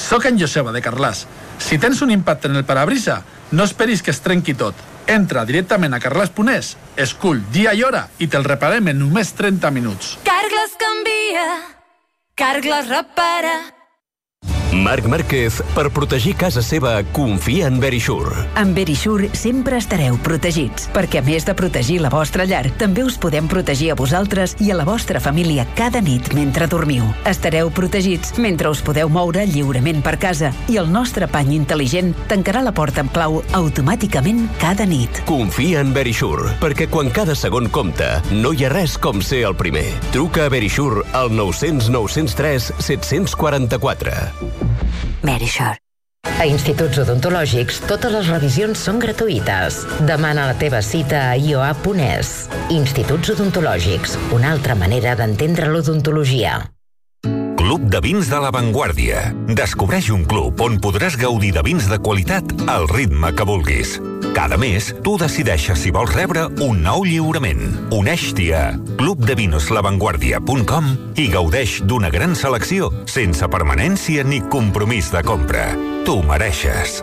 Soc en Joseba de Carràs. Si tens un impacte en el parabrisa, no esperis que es trenqui tot. Entra directament a carràs.es, escull dia i hora i te'l reparem en només 30 minuts. Carglass canvia, Carglass repara. Marc Márquez, per protegir casa seva, confia en Verisure. Amb Verisure sempre estareu protegits, perquè a més de protegir la vostra llar, també us podem protegir a vosaltres i a la vostra família cada nit mentre dormiu. Estareu protegits mentre us podeu moure lliurement per casa i el nostre pany intel·ligent tancarà la porta amb clau automàticament cada nit. Confia en Verisure, perquè quan cada segon compta, no hi ha res com ser el primer. Truca a Verisure al 900 903 744. Verisure. A Instituts Odontològics totes les revisions són gratuïtes. Demana la teva cita a ioa.es. Instituts Odontològics, una altra manera d'entendre l'odontologia. Club de Vins de La Vanguardia. Descobreix un club on podràs gaudir de vins de qualitat al ritme que vulguis. Cada mes, tu decideixes si vols rebre un nou lliurament. Uneix-t'hi a clubdevinslavanguardia.com i gaudeix d'una gran selecció sense permanència ni compromís de compra. Tu mereixes.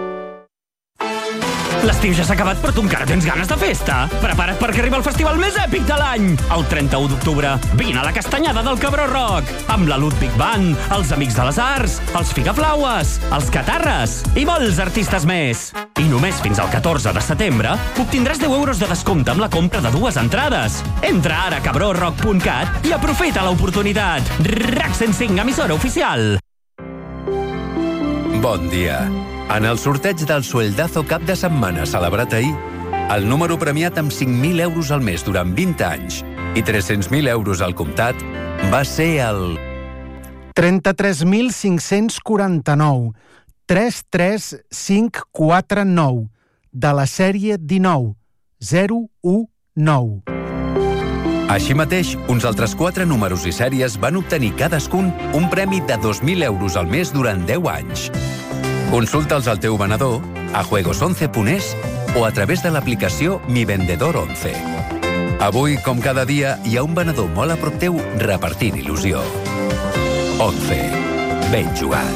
L'estiu ja s'ha acabat, però tu encara tens ganes de festa. Prepara't perquè arriba el festival més èpic de l'any. El 31 d'octubre, vine a la Castanyada del Cabró Rock, amb la Ludwig Band, els Amics de les Arts, els Figaflaues, els Catarres i molts artistes més. I només fins al 14 de setembre obtindràs 10 euros de descompte amb la compra de 2 entrades. Entra ara a cabrorrock.cat i aprofita l'oportunitat. RAC 105, emissora oficial. Bon dia. En el sorteig del Sueldazo cap de setmana celebrat ahir, el número premiat amb 5.000 euros al mes durant 20 anys i 300.000 euros al comptat va ser el 33.549 33549 de la sèrie 19 019. Així mateix, uns altres 4 números i sèries van obtenir cadascun un premi de 2.000 euros al mes durant 10 anys. Consulta'ls al teu venedor, a juegos11.es o a través de l'aplicació Mi Vendedor 11. Avui, com cada dia, hi ha un venedor molt a prop teu repartint il·lusió. 11. Ben jugat.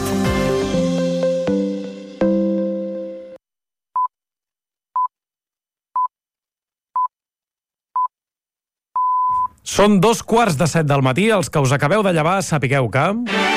Són 7:15 del matí. Els que us acabeu de llevar, sapigueu que...